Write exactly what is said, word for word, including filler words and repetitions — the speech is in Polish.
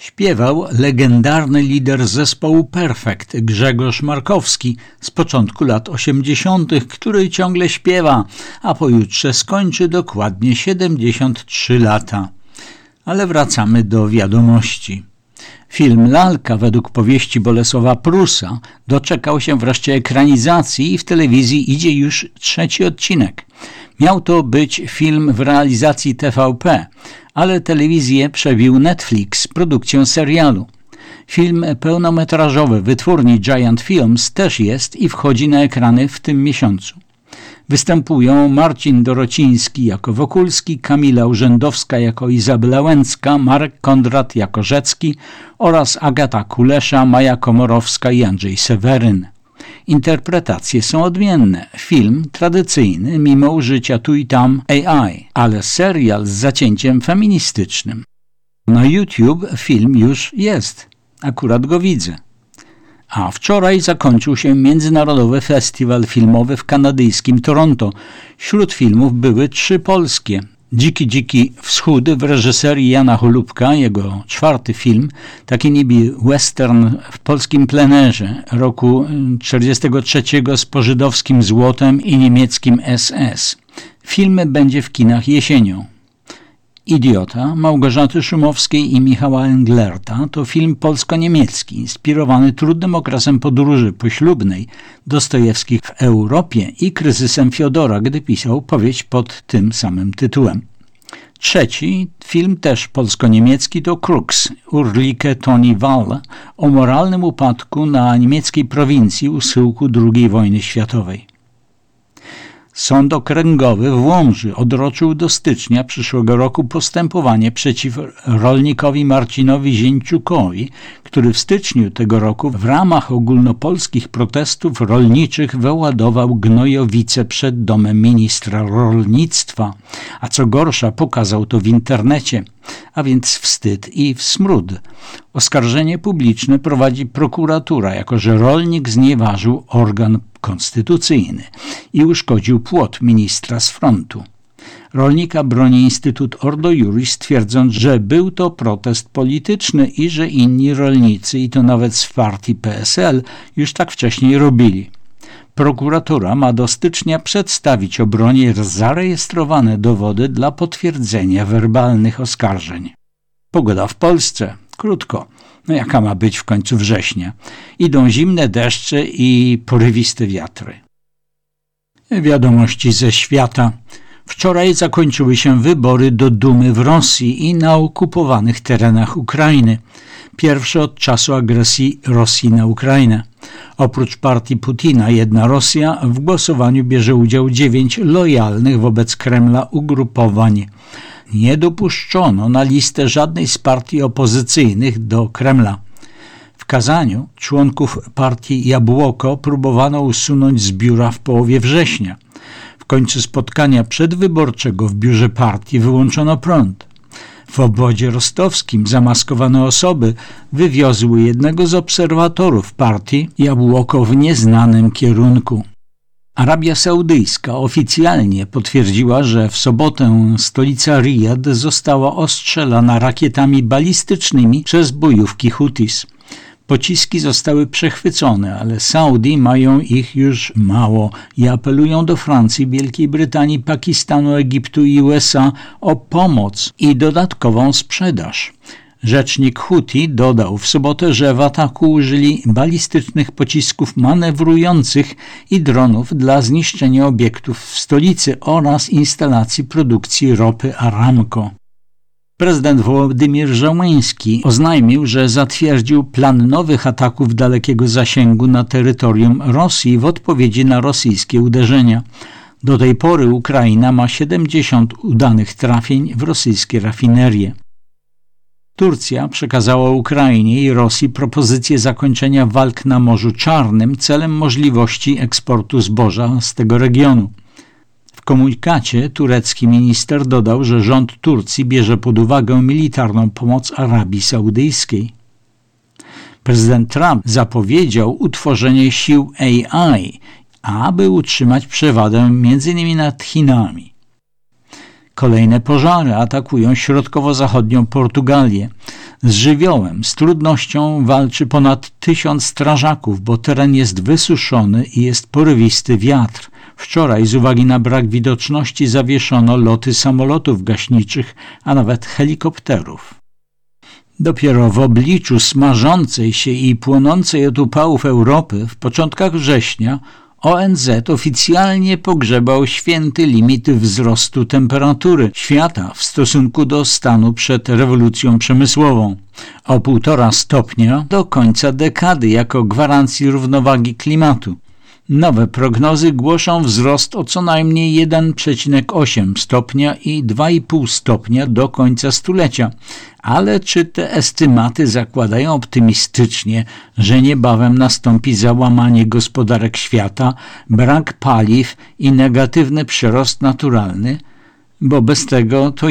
Śpiewał legendarny lider zespołu Perfekt Grzegorz Markowski z początku lat osiemdziesiątych, który ciągle śpiewa, a pojutrze skończy dokładnie siedemdziesiąt trzy lata. Ale wracamy do wiadomości. Film Lalka według powieści Bolesława Prusa doczekał się wreszcie ekranizacji i w telewizji idzie już trzeci odcinek. Miał to być film w realizacji T V P, ale telewizję przebił Netflix produkcją serialu. Film pełnometrażowy wytwórni Giant Films też jest i wchodzi na ekrany w tym miesiącu. Występują Marcin Dorociński jako Wokulski, Kamila Urzędowska jako Izabela Łęcka, Marek Kondrat jako Rzecki oraz Agata Kulesza, Maja Komorowska i Andrzej Seweryn. Interpretacje są odmienne. Film tradycyjny, mimo użycia tu i tam A I, ale serial z zacięciem feministycznym. Na YouTube film już jest. Akurat go widzę. A wczoraj zakończył się Międzynarodowy Festiwal Filmowy w kanadyjskim Toronto. Wśród filmów były trzy polskie. Dziki Dziki Wschód w reżyserii Jana Holubka, jego czwarty film, taki niby western w polskim plenerze roku czterdziestego trzeciego z pożydowskim złotem i niemieckim S S. Film będzie w kinach jesienią. Idiota Małgorzaty Szumowskiej i Michała Englerta to film polsko-niemiecki, inspirowany trudnym okresem podróży poślubnej Dostojewskich w Europie i kryzysem Fiodora, gdy pisał powieść pod tym samym tytułem. Trzeci film, też polsko-niemiecki, to Crux Ulrike Toni Wall o moralnym upadku na niemieckiej prowincji u schyłku drugiej wojny światowej. Sąd Okręgowy w Łomży odroczył do stycznia przyszłego roku postępowanie przeciw rolnikowi Marcinowi Zięciukowi, który w styczniu tego roku w ramach ogólnopolskich protestów rolniczych wyładował gnojowice przed domem ministra rolnictwa, a co gorsza pokazał to w internecie, a więc wstyd i smród. Oskarżenie publiczne prowadzi prokuratura, jako że rolnik znieważył organ konstytucyjny i uszkodził płot ministra z frontu. Rolnika broni Instytut Ordo Iuris, twierdząc, że był to protest polityczny i że inni rolnicy, i to nawet z partii P S L, już tak wcześniej robili. Prokuratura ma do stycznia przedstawić obronie zarejestrowane dowody dla potwierdzenia werbalnych oskarżeń. Pogoda w Polsce. Krótko. No jaka ma być w końcu września? Idą zimne deszcze i porywiste wiatry. Wiadomości ze świata. Wczoraj zakończyły się wybory do Dumy w Rosji i na okupowanych terenach Ukrainy. Pierwsze od czasu agresji Rosji na Ukrainę. Oprócz partii Putina Jedna Rosja w głosowaniu bierze udział dziewięć lojalnych wobec Kremla ugrupowań. Nie dopuszczono na listę żadnej z partii opozycyjnych do Kremla. W Kazaniu członków partii Jabłoko próbowano usunąć z biura w połowie września. W końcu spotkania przedwyborczego w biurze partii wyłączono prąd. W obwodzie rostowskim zamaskowane osoby wywiozły jednego z obserwatorów partii Jabłoko w nieznanym kierunku. Arabia Saudyjska oficjalnie potwierdziła, że w sobotę stolica Rijad została ostrzelana rakietami balistycznymi przez bojówki Hutis. Pociski zostały przechwycone, ale Saudi mają ich już mało i apelują do Francji, Wielkiej Brytanii, Pakistanu, Egiptu i U S A o pomoc i dodatkową sprzedaż. Rzecznik Huti dodał w sobotę, że w ataku użyli balistycznych pocisków manewrujących i dronów dla zniszczenia obiektów w stolicy oraz instalacji produkcji ropy Aramco. Prezydent Wołodymyr Zełenski oznajmił, że zatwierdził plan nowych ataków dalekiego zasięgu na terytorium Rosji w odpowiedzi na rosyjskie uderzenia. Do tej pory Ukraina ma siedemdziesiąt udanych trafień w rosyjskie rafinerie. Turcja przekazała Ukrainie i Rosji propozycję zakończenia walk na Morzu Czarnym celem możliwości eksportu zboża z tego regionu. W komunikacie turecki minister dodał, że rząd Turcji bierze pod uwagę militarną pomoc Arabii Saudyjskiej. Prezydent Trump zapowiedział utworzenie sił A I, aby utrzymać przewagę między innymi nad Chinami. Kolejne pożary atakują środkowo-zachodnią Portugalię. Z żywiołem, z trudnością walczy ponad tysiąc strażaków, bo teren jest wysuszony i jest porywisty wiatr. Wczoraj z uwagi na brak widoczności zawieszono loty samolotów gaśniczych, a nawet helikopterów. Dopiero w obliczu smażącej się i płonącej od upałów Europy w początkach września O N Z oficjalnie pogrzebał święty limit wzrostu temperatury świata w stosunku do stanu przed rewolucją przemysłową. O półtora stopnia do końca dekady jako gwarancji równowagi klimatu. Nowe prognozy głoszą wzrost o co najmniej jeden przecinek osiem stopnia i dwa i pół stopnia do końca stulecia. Ale czy te estymaty zakładają optymistycznie, że niebawem nastąpi załamanie gospodarek świata, brak paliw i negatywny przyrost naturalny? Bo bez tego to